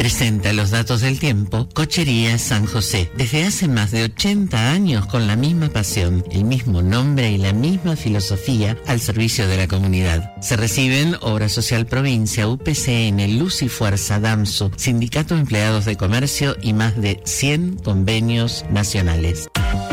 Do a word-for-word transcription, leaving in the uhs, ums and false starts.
Presenta los datos del tiempo Cochería San José. Desde hace más de ochenta años con la misma pasión, el mismo nombre y la misma filosofía al servicio de la comunidad. Se reciben Obra Social Provincia, U P C N, Luz y Fuerza, DAMSU, Sindicato de Empleados de Comercio y más de cien convenios nacionales.